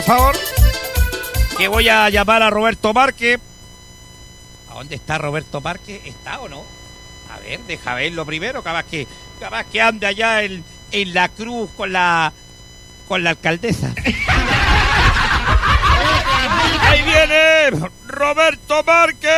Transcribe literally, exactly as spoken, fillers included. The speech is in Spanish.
por favor, que voy a llamar a Roberto Márquez. ¿A dónde está Roberto Márquez? ¿Está o no? A ver, deja verlo primero, capaz que, capaz que ande allá en, en la cruz con la con la alcaldesa. ¡Ahí viene Roberto Márquez!